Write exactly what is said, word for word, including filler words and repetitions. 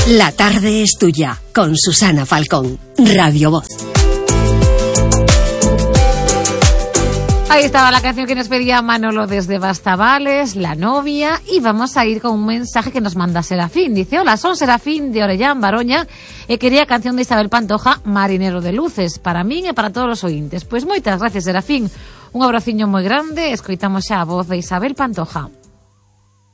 La tarde es tuya, con Susana Falcón, Radio Voz. Ahí estaba la canción que nos pedía Manolo desde Bastavales, La novia, y vamos a ir con un mensaje que nos manda Serafín. Dice: hola, son Serafín de Orellán, Baroña, e quería canción de Isabel Pantoja, Marinero de Luces, para min e para todos os ointes. Pois moitas gracias, Serafín. Un abraciño moi grande, escoitamos xa a voz de Isabel Pantoja.